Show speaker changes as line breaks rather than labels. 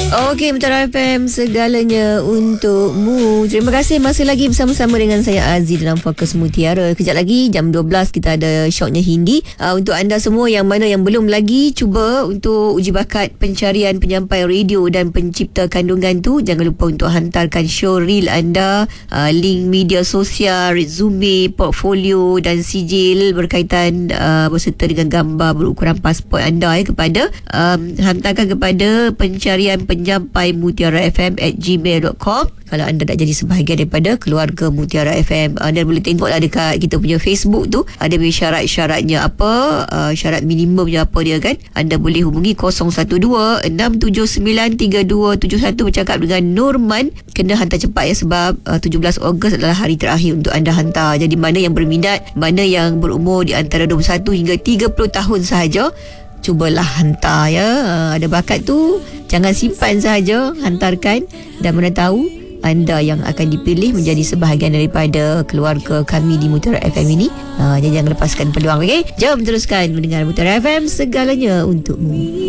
Okey, Mutiara FM, segalanya untukmu. Terima kasih masih lagi bersama-sama dengan saya Aziz dalam Fokus Mutiara. Kejap lagi jam 12 kita ada shotnya Hindi. Untuk anda semua yang mana yang belum lagi cuba untuk uji bakat pencarian penyampai radio dan pencipta kandungan tu, jangan lupa untuk hantarkan show reel anda, link media sosial, resume, portfolio dan sijil berkaitan berserta dengan gambar berukuran pasport anda kepada hantarkan kepada pencarian penyampai mutiarafm@gmail.com. Kalau anda nak jadi sebahagian daripada keluarga Mutiara FM, anda boleh tengoklah dekat kita punya Facebook tu, ada punya syarat-syaratnya apa, syarat minimumnya apa dia kan. Anda boleh hubungi 012-679-3271 bercakap dengan Norman. Kena hantar cepat sebab 17 Ogos adalah hari terakhir untuk anda hantar. Jadi mana yang berminat, mana yang berumur di antara 21 hingga 30 tahun sahaja, cubalah hantar ada bakat tu, jangan simpan sahaja, hantarkan, dan mana tahu anda yang akan dipilih menjadi sebahagian daripada keluarga kami di Mutiara FM ini. Jadi jangan lepaskan peluang. Jom teruskan mendengar Mutiara FM, segalanya untukmu.